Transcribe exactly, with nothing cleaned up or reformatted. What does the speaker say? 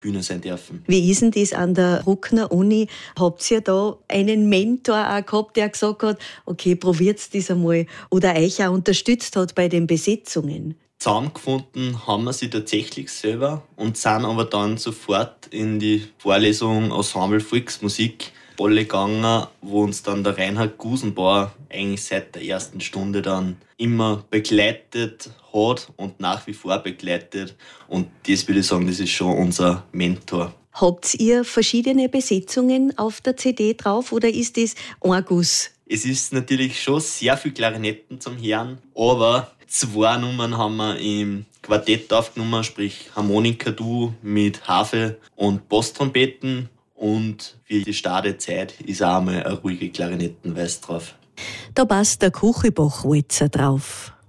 Bühne sein dürfen. Wie ist denn das an der Bruckner Uni? Habt ihr da einen Mentor auch gehabt, der gesagt hat, okay, probiert das einmal oder euch auch unterstützt hat bei den Besetzungen? Zusammengefunden haben wir sie tatsächlich selber und sind aber dann sofort in die Vorlesung Ensemble Volksmusik alle gegangen, wo uns dann der Reinhard Gusenbauer eigentlich seit der ersten Stunde dann immer begleitet hat und nach wie vor begleitet. Und das würde ich sagen, das ist schon unser Mentor. Habt ihr verschiedene Besetzungen auf der C D drauf oder ist das ein Guss? Es ist natürlich schon sehr viel Klarinetten zum Hören, aber zwei Nummern haben wir im Quartett aufgenommen, sprich Harmonika-Duo mit Harfe und Basstrompeten. Und für die Startezeit ist auch einmal eine ruhige Klarinettenweise drauf. Da passt der Kuchelbach-Walzer drauf.